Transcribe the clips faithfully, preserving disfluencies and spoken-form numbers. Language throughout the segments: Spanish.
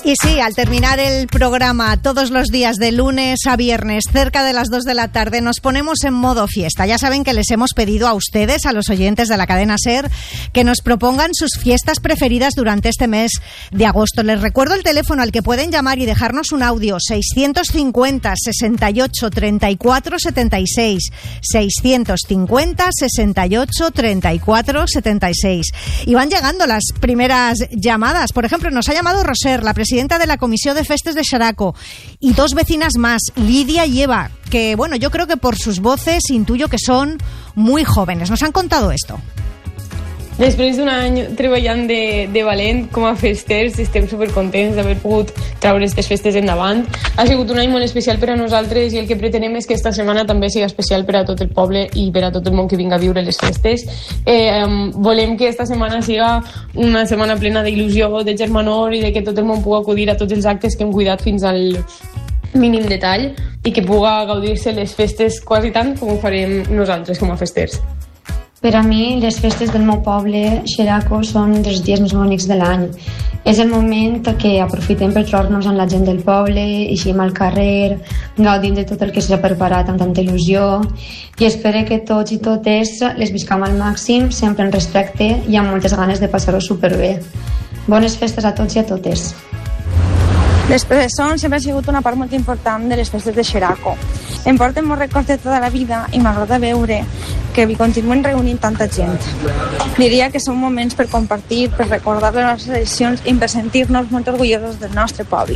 Y sí, al terminar el programa todos los días de lunes a viernes cerca de las dos de la tarde nos ponemos en modo fiesta. Ya saben que les hemos pedido a ustedes, a los oyentes de la cadena SER, que nos propongan sus fiestas preferidas durante este mes de agosto. Les recuerdo el teléfono al que pueden llamar y dejarnos un audio: seiscientos cincuenta, sesenta y ocho, treinta y cuatro, setenta y seis, seiscientos cincuenta, sesenta y ocho, treinta y cuatro, setenta y seis. Y van llegando las primeras llamadas. Por ejemplo, nos ha llamado Roser, la presidenta de la Comisión de Festes de Xeraco, y dos vecinas más, Lidia y Eva, que, bueno, yo creo que por sus voces intuyo que son muy jóvenes. Nos han contado esto. Després d'un any treballant de, de valent com a festers, estem supercontents d'haver pogut treure aquestes festes endavant. Ha sigut un any molt especial per a nosaltres i el que pretenem és que esta setmana també sigui especial per a tot el poble i per a tot el món que vinga a viure les festes. Eh, volem que esta setmana siga una setmana plena d'il·lusió, de germanor i de que tot el món pugui acudir a tots els actes que hem cuidat fins al mínim detall i que puga gaudir-se les festes quasi tant com ho farem nosaltres com a festers. Per a mi, les festes del meu poble, Xeraco, són dels dies més bonics de l'any. És el moment que aprofitem per trobar-nos amb la gent del poble, eixim al carrer, gaudint de tot el que s'ha preparat amb tanta il·lusió, i espero que tots i totes les viscam al màxim, sempre en respecte i amb moltes ganes de passar-ho superbé. Bones festes a tots i a totes. Les presons sempre ha sigut una part molt important de les festes de Xeraco. Em porten molts records de tota la vida i m'agrada veure que vi continuen reunint tanta gent. Diria que són moments per compartir, per recordar les nostres tradicions i per sentir-nos molt orgullosos del nostre poble.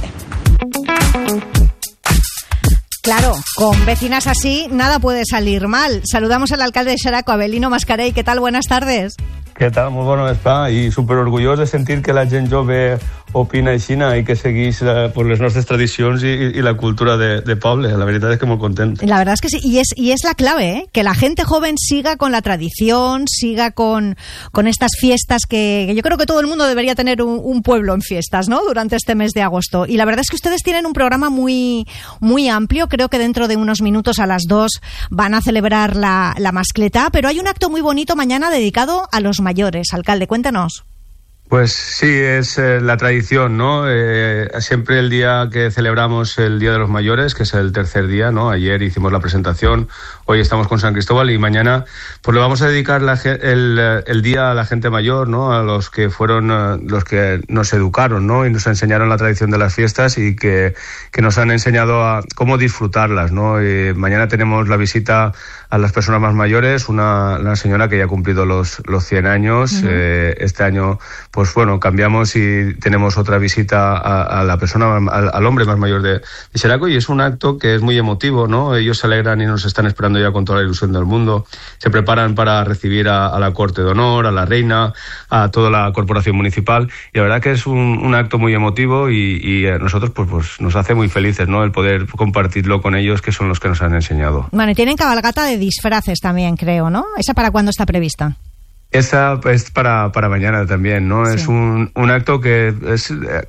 Claro, con vecinas así nada puede salir mal. Saludamos al alcalde de Xeraco, Avelino Mascarell. ¿Qué tal? Buenas tardes. Què tal? Molt bon vespre i superorgullós de sentir que la gent jove opina així i que seguís eh, por les nostres tradicions i, i la cultura de, de poble. La veritat és que molt content. La verdad es que sí, y es, y es la clave, ¿eh? Que la gente joven siga con la tradición, siga con, con estas fiestas que, que yo creo que todo el mundo debería tener un, un pueblo en fiestas, ¿no? Durante este mes de agosto. Y la verdad es que ustedes tienen un programa muy, muy amplio. Creo que dentro de unos minutos a las dos van a celebrar la, la mascletá, pero hay un acto muy bonito mañana dedicado a los mayores. Alcalde, cuéntanos. Pues sí, es eh, la tradición, ¿no? Eh, siempre el día que celebramos el Día de los Mayores, que es el tercer día, ¿no? Ayer hicimos la presentación, hoy estamos con San Cristóbal y mañana pues le vamos a dedicar la, el, el día a la gente mayor, ¿no? A los que fueron, uh, los que nos educaron, ¿no? Y nos enseñaron la tradición de las fiestas y que, que nos han enseñado a cómo disfrutarlas, ¿no? Y mañana tenemos la visita a las personas más mayores, una, una señora que ya ha cumplido los, los cien años, uh-huh. eh, este año pues bueno, cambiamos y tenemos otra visita a, a la persona, al, al hombre más mayor de, de Xeraco, y es un acto que es muy emotivo, ¿no? Ellos se alegran y nos están esperando ya con toda la ilusión del mundo, se preparan para recibir a, a la Corte de Honor, a la Reina, a toda la corporación municipal, y la verdad que es un, un acto muy emotivo y, y a nosotros pues, pues nos hace muy felices, ¿no? El poder compartirlo con ellos, que son los que nos han enseñado. Bueno, y tienen cabalgata de disfraces también, creo, ¿no? ¿Esa para cuándo está prevista? Esa es para, para mañana también, ¿no? Sí. Es un, un acto que es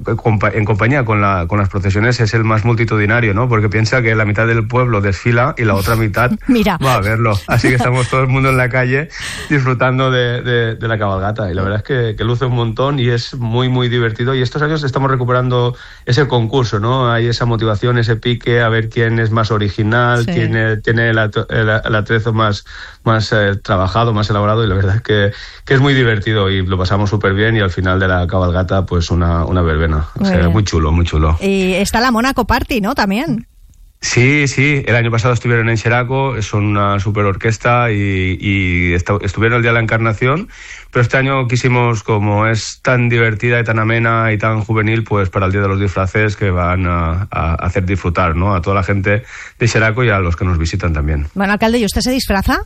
en compañía con, la, con las procesiones es el más multitudinario, ¿no? Porque piensa que la mitad del pueblo desfila y la otra mitad Mira. va a verlo. Así que estamos todo el mundo en la calle disfrutando de, de, de la cabalgata. Y la verdad es que, que luce un montón y es muy, muy divertido. Y estos años estamos recuperando ese concurso, ¿no? Hay esa motivación, ese pique, a ver quién es más original, sí. quién es, tiene el, el, el atrezo más, más eh, trabajado, más elaborado. Y la verdad es que que es muy divertido y lo pasamos súper bien y al final de la cabalgata pues una, una verbena. O sea, muy chulo, muy chulo. Y está la Mónaco Party, ¿no? También. Sí, sí, el año pasado estuvieron en Xeraco, son una super orquesta y, y estuvieron el día de la Encarnación, pero este año quisimos, como es tan divertida y tan amena y tan juvenil, pues para el Día de los Disfraces que van a, a hacer disfrutar, ¿no? A toda la gente de Xeraco y a los que nos visitan también. Bueno, alcalde, ¿y usted se disfraza?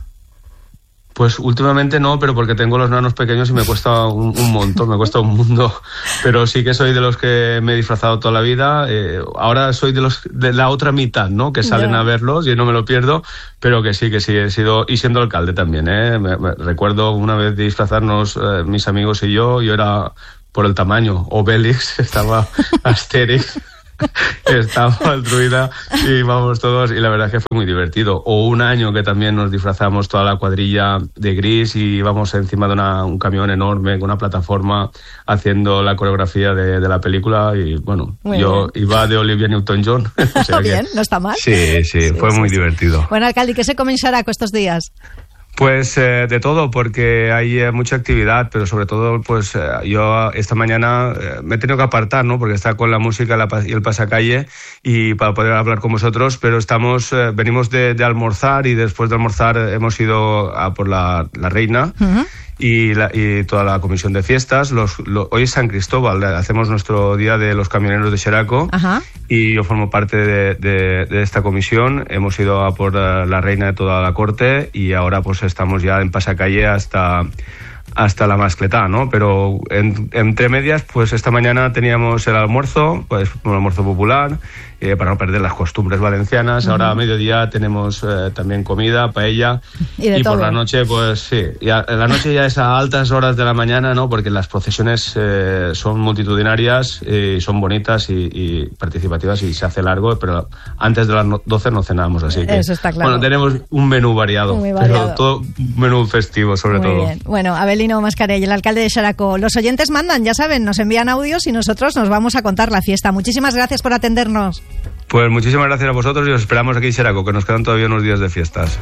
Pues últimamente no, pero porque tengo los nanos pequeños y me cuesta un, un montón, me cuesta un mundo. Pero sí que soy de los que me he disfrazado toda la vida. Eh, ahora soy de los de la otra mitad, ¿no? Que salen yeah. a verlos y no me lo pierdo, pero que sí, que sí he sido, y siendo alcalde también, ¿eh? Me, me, recuerdo una vez disfrazarnos eh, mis amigos y yo, yo era por el tamaño, Obélix, estaba Asterix. Estaba el druida y vamos todos, y la verdad es que fue muy divertido. O un año que también nos disfrazamos toda la cuadrilla de gris y íbamos encima de una, un camión enorme con una plataforma haciendo la coreografía de, de la película y bueno, muy yo bien. Iba de Olivia Newton-John. O sea bien, que, no está mal. Sí, sí, sí fue sí, muy sí. divertido. Bueno, alcalde, ¿qué se comenzará con estos días? Pues eh, de todo, porque hay eh, mucha actividad, pero sobre todo, pues eh, yo esta mañana eh, me he tenido que apartar, ¿no? Porque está con la música la, y el pasacalle y para poder hablar con vosotros, pero estamos, eh, venimos de, de almorzar y después de almorzar hemos ido a por la, la Reina. Uh-huh. Y, la, y toda la comisión de fiestas. Los, lo, hoy es San Cristóbal, hacemos nuestro día de los camioneros de Xeraco. Ajá. Y yo formo parte de, de, de esta comisión. Hemos ido a por la Reina de toda la corte y ahora pues estamos ya en pasacalle hasta, hasta la mascletá, ¿no? Pero en, entre medias, pues esta mañana teníamos el almuerzo, pues un almuerzo popular, eh, para no perder las costumbres valencianas. Uh-huh. Ahora a mediodía tenemos eh, también comida, paella. Y, de y por la noche, pues sí. Ya, en la noche ya es a altas horas de la mañana, ¿no? Porque las procesiones eh, son multitudinarias, y son bonitas y, y participativas y se hace largo, pero antes de las doce no cenamos, así que... Eso está claro. Bueno, tenemos un menú variado, Muy variado. Pero todo un menú festivo, sobre Muy todo. Bien. Bueno, Abelino Mascarell, el alcalde de Xeraco. Los oyentes mandan, ya saben, nos envían audios y nosotros nos vamos a contar la fiesta. Muchísimas gracias por atendernos. Pues muchísimas gracias a vosotros y os esperamos aquí en Xeraco, que nos quedan todavía unos días de fiestas.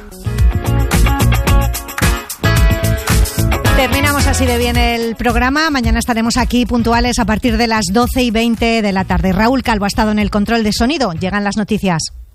Terminamos así de bien el programa. Mañana estaremos aquí puntuales a partir de las doce y veinte de la tarde. Raúl Calvo ha estado en el control de sonido. Llegan las noticias.